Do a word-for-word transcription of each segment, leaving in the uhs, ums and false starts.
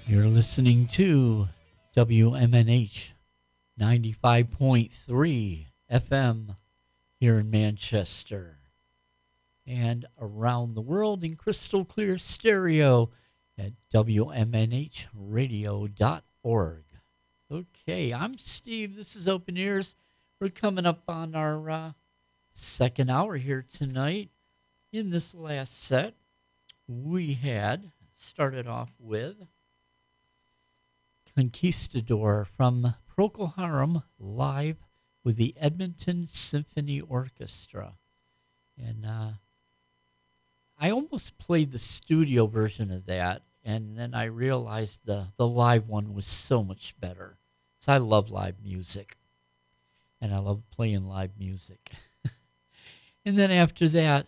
You're listening to W M N H ninety-five point three F M here in Manchester and around the world in crystal clear stereo at W M N H radio dot org. Okay, I'm Steve. This is Open Ears. We're coming up on our uh, second hour here tonight. In this last set, we had started off with Conquistador from Procol Harum live with the Edmonton Symphony Orchestra. And uh, I almost played the studio version of that, and then I realized the, the live one was so much better. So I love live music, and I love playing live music. And then after that,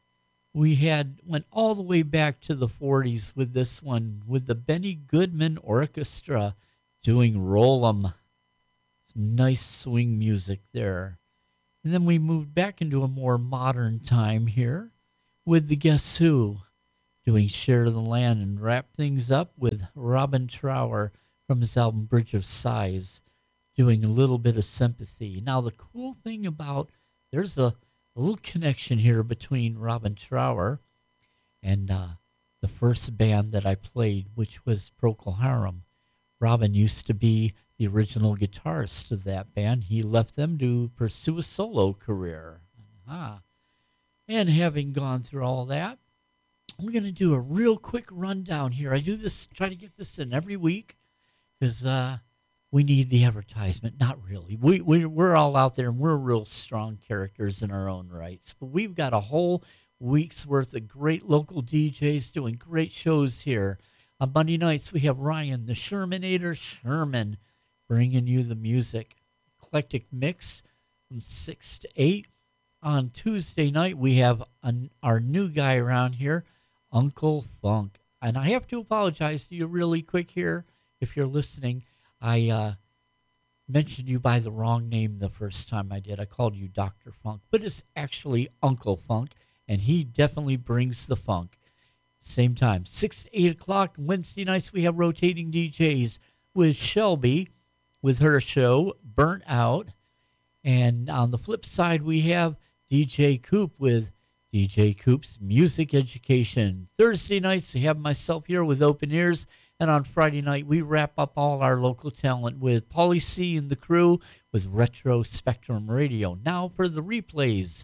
we had went all the way back to the forties with this one, with the Benny Goodman Orchestra doing Roll 'em. Some nice swing music there. And then we moved back into a more modern time here with the Guess Who doing Share the Land, and wrap things up with Robin Trower from his album Bridge of Sighs doing a little bit of Sympathy. Now the cool thing about, there's a, a little connection here between Robin Trower and uh, the first band that I played, which was Procol Harum. Robin used to be the original guitarist of that band. He left them to pursue a solo career. Ah. And having gone through all that, we're going to do a real quick rundown here. I do this, try to get this in every week because uh, we need the advertisement. Not really. We, we, we're all out there and we're real strong characters in our own rights. But we've got a whole week's worth of great local D Js doing great shows here. On Monday nights, we have Ryan, the Shermanator Sherman, bringing you the music. Eclectic mix from six to eight. On Tuesday night, we have an, our new guy around here, Uncle Funk. And I have to apologize to you really quick here. If you're listening, I uh, mentioned you by the wrong name the first time I did. I called you Doctor Funk, but it's actually Uncle Funk, and he definitely brings the funk. Same time, six to eight o'clock. Wednesday nights, we have rotating D Js with Shelby with her show, Burnt Out. And on the flip side, we have D J Coop with D J Coop's Music Education. Thursday nights, we have myself here with Open Ears. And on Friday night, we wrap up all our local talent with Paulie C and the crew with Retro Spectrum Radio. Now for the replays.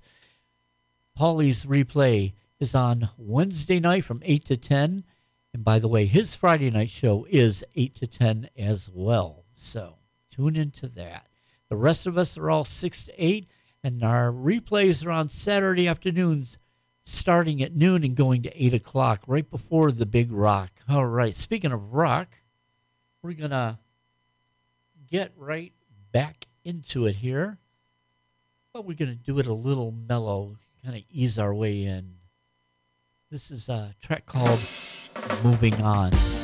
Paulie's replay is on Wednesday night from eight to ten. And by the way, his Friday night show is eight to ten as well. So tune into that. The rest of us are all six to eight, and our replays are on Saturday afternoons starting at noon and going to eight o'clock, right before the big rock. All right, speaking of rock, we're going to get right back into it here, but we're going to do it a little mellow, kind of ease our way in. This is a track called Moving On.